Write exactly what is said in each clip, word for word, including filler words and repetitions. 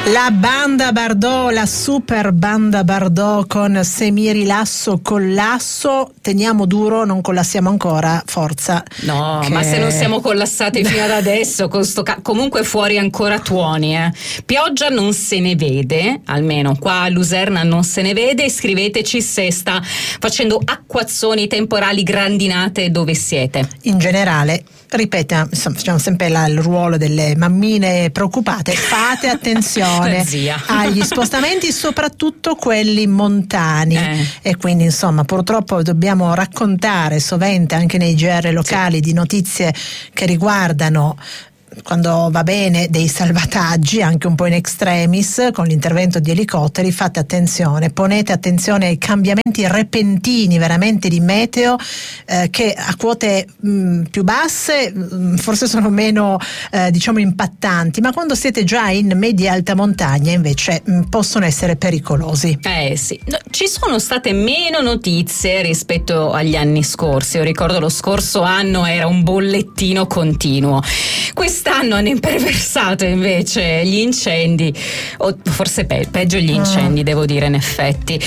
La banda Bardot, la super banda Bardot con Se mi rilasso collasso. Teniamo duro, non collassiamo ancora, forza. No, che... ma se non siamo collassati fino ad adesso, con sto ca- comunque fuori ancora tuoni, eh. Pioggia non se ne vede, almeno qua a Luserna non se ne vede. Scriveteci se sta facendo acquazzoni, temporali, grandinate dove siete. In generale, ripeto, facciamo sempre la, il ruolo delle mammine preoccupate, fate attenzione agli spostamenti, soprattutto quelli montani, eh. e quindi insomma purtroppo dobbiamo raccontare sovente anche nei G R locali sì. di notizie che riguardano, quando va bene, dei salvataggi anche un po' in extremis con l'intervento di elicotteri. Fate attenzione, ponete attenzione ai cambiamenti repentini veramente di meteo, eh, che a quote mh, più basse mh, forse sono meno eh, diciamo impattanti, ma quando siete già in media alta montagna invece mh, possono essere pericolosi. Eh sì, no, ci sono state meno notizie rispetto agli anni scorsi. Io ricordo lo scorso anno era un bollettino continuo. Quest'anno hanno imperversato invece gli incendi, o forse pe- peggio gli incendi, ah. devo dire, in effetti.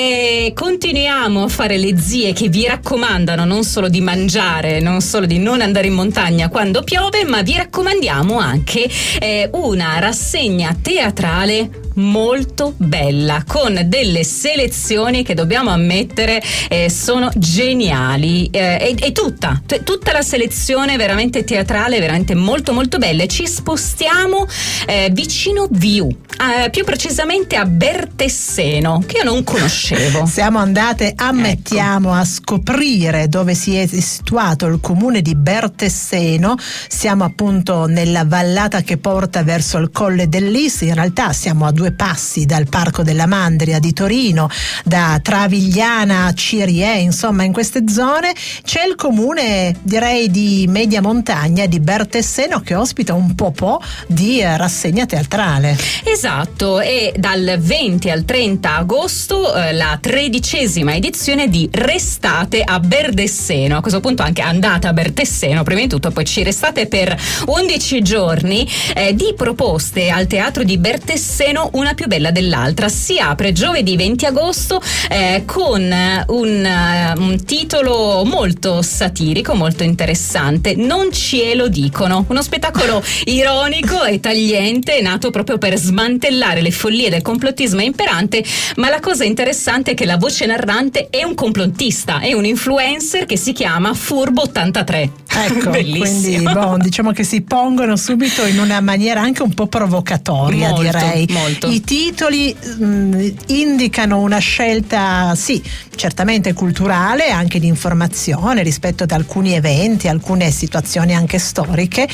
E continuiamo a fare le zie che vi raccomandano non solo di mangiare, non solo di non andare in montagna quando piove, ma vi raccomandiamo anche eh, una rassegna teatrale molto bella, con delle selezioni che dobbiamo ammettere eh, sono geniali, eh, e, e tutta t- tutta la selezione veramente teatrale, veramente molto molto bella. Ci spostiamo eh, vicino Viu, eh, più precisamente a Bertesseno, che io non conoscevo. Siamo andate, ammettiamo, ecco. a scoprire dove si è situato il comune di Bertesseno. Siamo appunto nella vallata che porta verso il Colle dell'Is. In realtà siamo a due passi dal Parco della Mandria di Torino, da Travigliana a Cirie, insomma in queste zone c'è il comune, direi, di media montagna di Bertesseno, che ospita un po' di eh, rassegna teatrale. Esatto, e dal venti al trenta agosto eh, la tredicesima edizione di Restate a Bertesseno. A questo punto anche andate a Bertesseno prima di tutto, poi ci restate per undici giorni eh, di proposte al teatro di Bertesseno, una più bella dell'altra. Si apre giovedì venti agosto eh, con un, uh, un titolo molto satirico, molto interessante, Non ce lo dicono, uno spettacolo ironico e tagliente, nato proprio per smantellare le follie del complottismo imperante. Ma la cosa interessante è che la voce narrante è un complottista, è un influencer che si chiama Furbo ottantatré. Ecco, quindi bon, diciamo che si pongono subito in una maniera anche un po' provocatoria, molto, direi. Molto. I titoli mh, indicano una scelta, sì, certamente culturale, anche di informazione rispetto ad alcuni eventi, alcune situazioni anche storiche,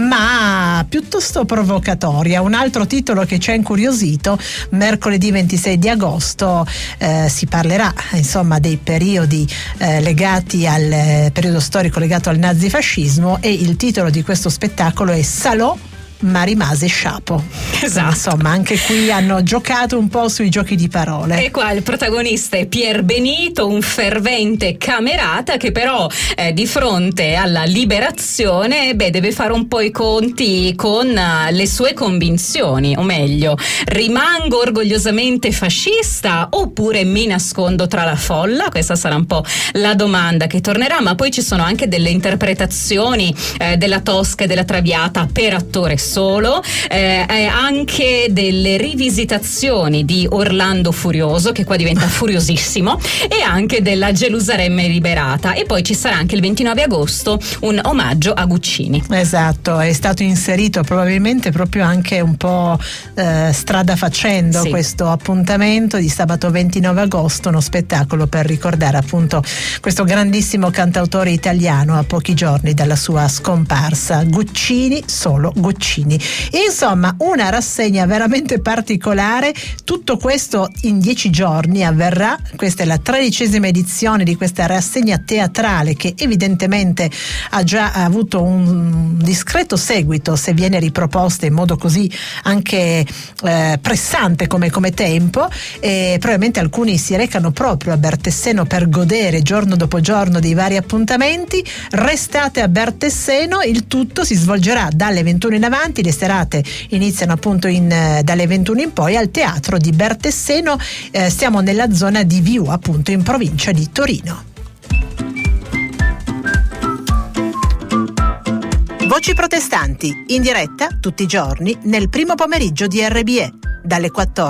ma piuttosto provocatoria. Un altro titolo che ci ha incuriosito: mercoledì ventisei di agosto eh, si parlerà insomma dei periodi eh, legati al eh, periodo storico legato al nazifascismo, e il titolo di questo spettacolo è Salò ma rimase sciapo. Esatto. Insomma, anche qui hanno giocato un po' sui giochi di parole. E qua il protagonista è Pier Benito, un fervente camerata che però eh, di fronte alla liberazione beh, deve fare un po' i conti con uh, le sue convinzioni, o meglio, rimango orgogliosamente fascista oppure mi nascondo tra la folla? Questa sarà un po' la domanda che tornerà, ma poi ci sono anche delle interpretazioni eh, della Tosca e della Traviata per attore solo, eh, eh, anche delle rivisitazioni di Orlando Furioso, che qua diventa furiosissimo, e anche della Gerusalemme liberata. E poi ci sarà anche il ventinove agosto un omaggio a Guccini. Esatto, è stato inserito probabilmente proprio anche un po' eh, strada facendo, sì, questo appuntamento di sabato ventinove agosto, uno spettacolo per ricordare appunto questo grandissimo cantautore italiano a pochi giorni dalla sua scomparsa. Guccini, solo Guccini. Insomma, una rassegna veramente particolare. Tutto questo in dieci giorni avverrà. Questa è la tredicesima edizione di questa rassegna teatrale, che evidentemente ha già avuto un discreto seguito, se viene riproposta in modo così anche eh, pressante come, come tempo. E probabilmente alcuni si recano proprio a Bertesseno per godere giorno dopo giorno dei vari appuntamenti. Restate a Bertesseno, il tutto si svolgerà dalle ventuno in avanti protestanti. Le serate iniziano appunto in, eh, dalle ventuno in poi al Teatro di Bertesseno. Eh, siamo nella zona di Viu, appunto in provincia di Torino. Voci protestanti in diretta tutti i giorni nel primo pomeriggio di R B E dalle quattordici